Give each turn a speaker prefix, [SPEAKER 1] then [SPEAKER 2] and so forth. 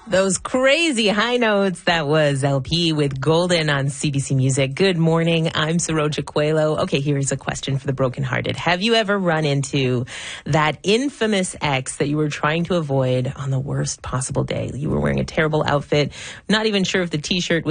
[SPEAKER 1] Those crazy high notes. That was LP with Golden on CBC Music. Good morning. I'm Saroja Coelho. Okay, here's a question for the brokenhearted. Have you ever run into that infamous ex that you were trying to avoid on the worst possible day? You were wearing a terrible outfit, not even sure if the t-shirt was